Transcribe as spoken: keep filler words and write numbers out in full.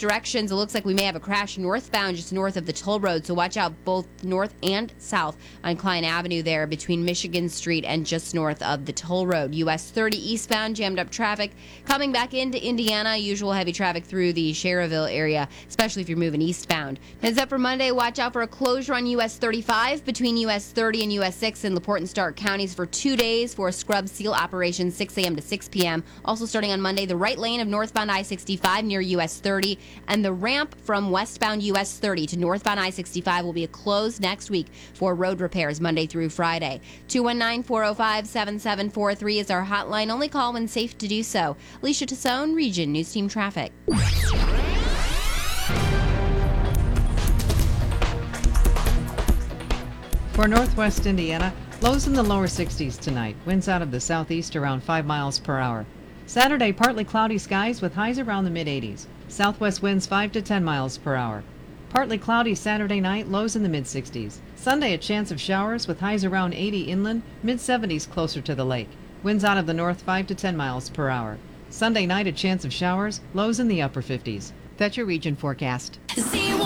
directions, it looks like we may have a crash northbound just north of the toll road, so watch out both north and south on Klein Avenue there between Michigan Street and just north of the toll road. U S thirty eastbound, jammed up traffic. Coming back into Indiana, usual heavy traffic through the Cherville area, especially if you're moving eastbound. Heads up for Monday, watch out for a closure on U S thirty-five between U S thirty and U S six in LaPorte and Stark counties for two days for a scrub seal operation, six a.m. to six p.m. Also starting on Monday, the right lane of northbound I sixty-five near U S thirty and the ramp from westbound U S thirty to northbound I sixty-five will be closed next week for road repairs Monday through Friday. two one nine, four oh five, seven seven four three is our hotline. Only call when safe to do so. Alicia Tassone, Region News Team Traffic. For northwest Indiana, lows in the lower sixties tonight. Winds out of the southeast around five miles per hour. Saturday, partly cloudy skies with highs around the mid-eighties. Southwest winds five to ten miles per hour. Partly cloudy Saturday night, lows in the mid-sixties. Sunday, a chance of showers with highs around eighty inland, mid-seventies closer to the lake. Winds out of the north five to ten miles per hour. Sunday night, a chance of showers, lows in the upper fifties. That's your region forecast.